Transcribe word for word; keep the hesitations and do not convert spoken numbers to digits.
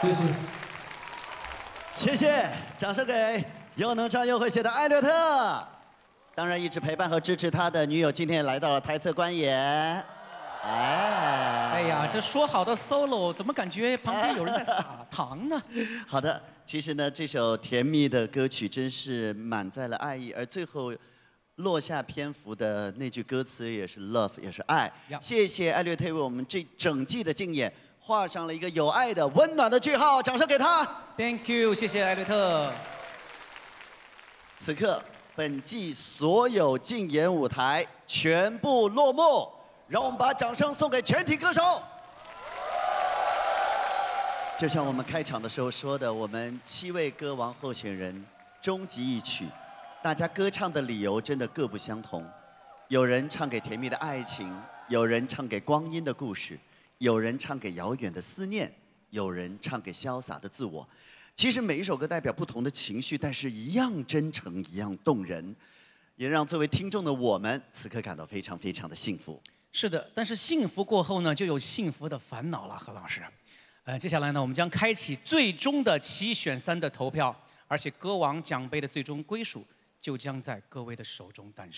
谢谢。 谢谢，掌声给又能唱又会写的艾略特。当然，一直陪伴和支持他的女友今天也来到了台侧观演。哎， 哎呀，这说好的 solo 怎么感觉旁边有人在撒糖呢？ 好的，其实呢，这首甜蜜的歌曲真是满载了爱意，而最后落下篇幅的那句歌词也是 love， 也是爱。谢谢艾略特为我们这整季的竞演画上了一个有爱的温暖的句号，掌声给他。 Thank you， 谢谢艾略特。 此刻，本季所有竞演舞台全部落幕，让我们把掌声送给全体歌手。就像我们开场的时候说的，我们七位歌王候选人终极一曲，大家歌唱的理由真的各不相同。有人唱给甜蜜的爱情，有人唱给光阴的故事，有人唱给遥远的思念，有人唱给潇洒的自我。其实每一首歌代表不同的情绪，但是一样真诚，一样动人，也让作为听众的我们此刻感到非常非常的幸福。 是的，但是幸福过后呢，就有幸福的烦恼了，何老师。呃，接下来呢，我们将开启最终的七选三的投票，而且歌王奖杯的最终归属就将在各位的手中诞生。